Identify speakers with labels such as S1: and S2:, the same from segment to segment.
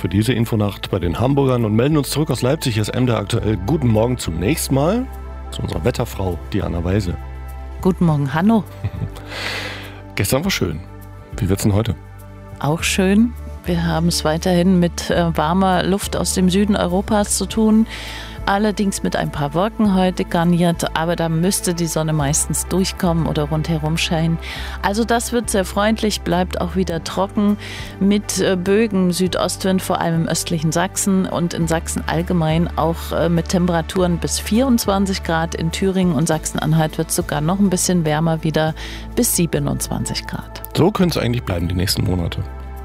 S1: für diese Infonacht bei den Hamburgern und melden uns zurück aus Leipzig. Hier ist MDR aktuell. Guten Morgen zunächst mal zu unserer Wetterfrau Diana Weise.
S2: Guten Morgen, Hanno.
S1: Gestern war schön. Wie wird's denn heute?
S2: Auch schön. Wir haben es weiterhin mit warmer Luft aus dem Süden Europas zu tun. Allerdings mit ein paar Wolken heute garniert, aber da müsste die Sonne meistens durchkommen oder rundherum scheinen. Also das wird sehr freundlich, bleibt auch wieder trocken mit Bögen, Südostwind, vor allem im östlichen Sachsen und in Sachsen allgemein auch mit Temperaturen bis 24 Grad. In Thüringen und Sachsen-Anhalt wird es sogar noch ein bisschen wärmer, wieder bis 27 Grad.
S1: So könnte es eigentlich bleiben die nächsten Monate.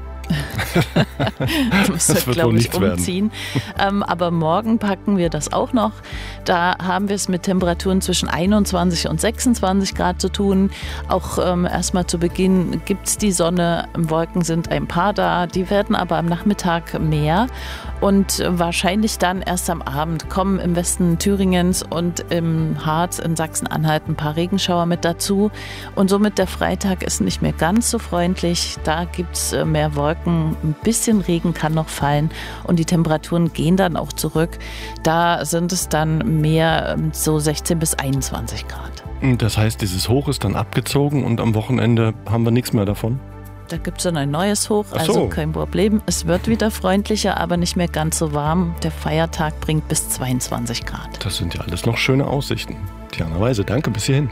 S2: Das wird, glaube ich, umziehen. Aber morgen packen wir das auch noch. Da haben wir es mit Temperaturen zwischen 21 und 26 Grad zu tun. Auch erstmal zu Beginn gibt es die Sonne. Wolken sind ein paar da. Die werden aber am Nachmittag mehr. Und wahrscheinlich dann erst am Abend kommen im Westen Thüringens und im Harz in Sachsen-Anhalt ein paar Regenschauer mit dazu. Und somit der Freitag ist nicht mehr ganz so freundlich. Da gibt es mehr Wolken. Ein bisschen Regen kann noch fallen und die Temperaturen gehen dann auch zurück. Da sind es dann mehr so 16 bis 21 Grad.
S1: Das heißt, dieses Hoch ist dann abgezogen und am Wochenende haben wir nichts mehr davon?
S2: Da gibt es dann ein neues Hoch, also kein Problem. Es wird wieder freundlicher, aber nicht mehr ganz so warm. Der Feiertag bringt bis 22 Grad.
S1: Das sind ja alles noch schöne Aussichten. Diana Weise, danke, bis hierhin.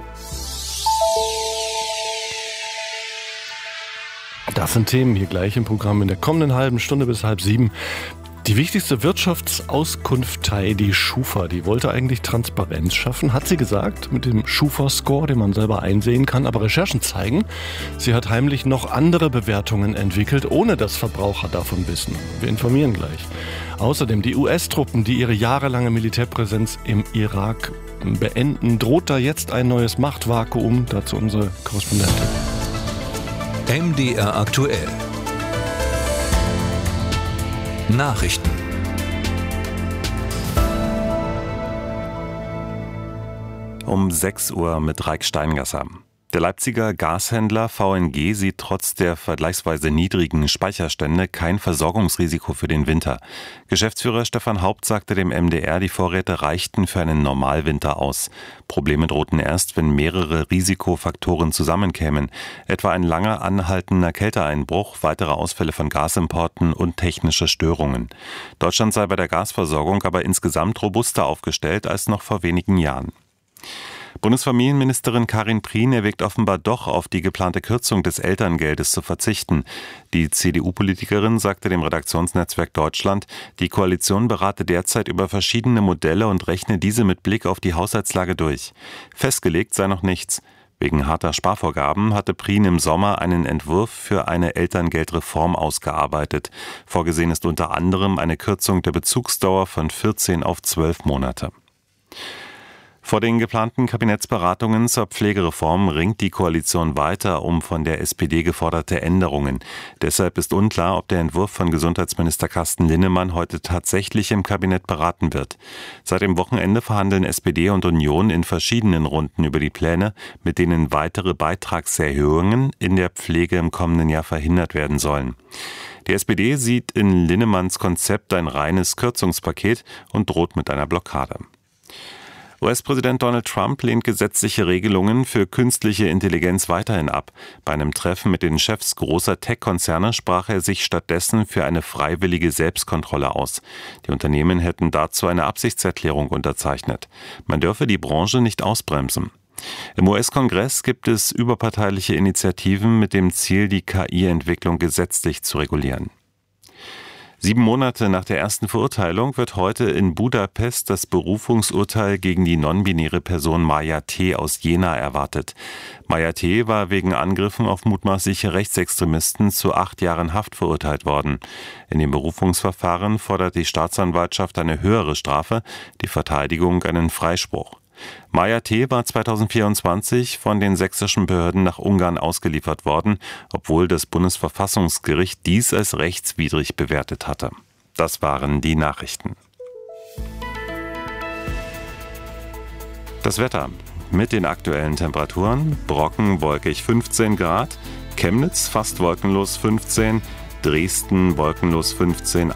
S1: Das sind Themen hier gleich im Programm in der kommenden halben Stunde bis 6:30. Die wichtigste Wirtschaftsauskunftei, die Schufa, die wollte eigentlich Transparenz schaffen, hat sie gesagt, mit dem Schufa-Score, den man selber einsehen kann. Aber Recherchen zeigen, sie hat heimlich noch andere Bewertungen entwickelt, ohne dass Verbraucher davon wissen. Wir informieren gleich. Außerdem die US-Truppen, die ihre jahrelange Militärpräsenz im Irak beenden. Droht da jetzt ein neues Machtvakuum? Dazu unsere Korrespondentin.
S3: MDR aktuell. Nachrichten.
S4: Um 6 Uhr mit Raik Steingasser. Der Leipziger Gashändler VNG sieht trotz der vergleichsweise niedrigen Speicherstände kein Versorgungsrisiko für den Winter. Geschäftsführer Stefan Haupt sagte dem MDR, die Vorräte reichten für einen Normalwinter aus. Probleme drohten erst, wenn mehrere Risikofaktoren zusammenkämen, etwa ein langer anhaltender Kälteeinbruch, weitere Ausfälle von Gasimporten und technische Störungen. Deutschland sei bei der Gasversorgung aber insgesamt robuster aufgestellt als noch vor wenigen Jahren. Bundesfamilienministerin Karin Prien erwägt offenbar doch, auf die geplante Kürzung des Elterngeldes zu verzichten. Die CDU-Politikerin sagte dem Redaktionsnetzwerk Deutschland, die Koalition berate derzeit über verschiedene Modelle und rechne diese mit Blick auf die Haushaltslage durch. Festgelegt sei noch nichts. Wegen harter Sparvorgaben hatte Prien im Sommer einen Entwurf für eine Elterngeldreform ausgearbeitet. Vorgesehen ist unter anderem eine Kürzung der Bezugsdauer von 14 auf 12 Monate. Vor den geplanten Kabinettsberatungen zur Pflegereform ringt die Koalition weiter um von der SPD geforderte Änderungen. Deshalb ist unklar, ob der Entwurf von Gesundheitsminister Carsten Linnemann heute tatsächlich im Kabinett beraten wird. Seit dem Wochenende verhandeln SPD und Union in verschiedenen Runden über die Pläne, mit denen weitere Beitragserhöhungen in der Pflege im kommenden Jahr verhindert werden sollen. Die SPD sieht in Linnemanns Konzept ein reines Kürzungspaket und droht mit einer Blockade. US-Präsident Donald Trump lehnt gesetzliche Regelungen für künstliche Intelligenz weiterhin ab. Bei einem Treffen mit den Chefs großer Tech-Konzerne sprach er sich stattdessen für eine freiwillige Selbstkontrolle aus. Die Unternehmen hätten dazu eine Absichtserklärung unterzeichnet. Man dürfe die Branche nicht ausbremsen. Im US-Kongress gibt es überparteiliche Initiativen mit dem Ziel, die KI-Entwicklung gesetzlich zu regulieren. 7 Monate nach der ersten Verurteilung wird heute in Budapest das Berufungsurteil gegen die non-binäre Person Maja T. aus Jena erwartet. Maja T. war wegen Angriffen auf mutmaßliche Rechtsextremisten zu 8 Jahren Haft verurteilt worden. In dem Berufungsverfahren fordert die Staatsanwaltschaft eine höhere Strafe, die Verteidigung einen Freispruch. Maja T. war 2024 von den sächsischen Behörden nach Ungarn ausgeliefert worden, obwohl das Bundesverfassungsgericht dies als rechtswidrig bewertet hatte. Das waren die Nachrichten. Das Wetter mit den aktuellen Temperaturen: Brocken wolkig 15 Grad, Chemnitz fast wolkenlos 15, Dresden wolkenlos 15,